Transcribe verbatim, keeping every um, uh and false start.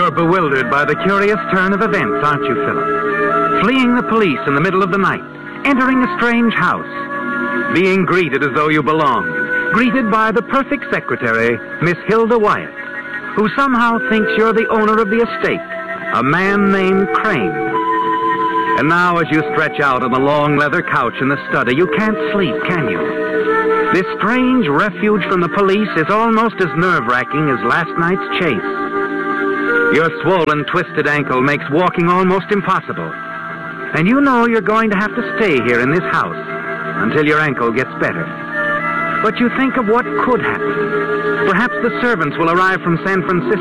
You're bewildered by the curious turn of events, aren't you, Philip? Fleeing the police in the middle of the night, entering a strange house, being greeted as though you belonged, greeted by the perfect secretary, Miss Hilda Wyatt, who somehow thinks you're the owner of the estate, a man named Crane. And now as you stretch out on the long leather couch in the study, you can't sleep, can you? This strange refuge from the police is almost as nerve-wracking as last night's chase. Your swollen, twisted ankle makes walking almost impossible. And you know you're going to have to stay here in this house until your ankle gets better. But you think of what could happen. Perhaps the servants will arrive from San Francisco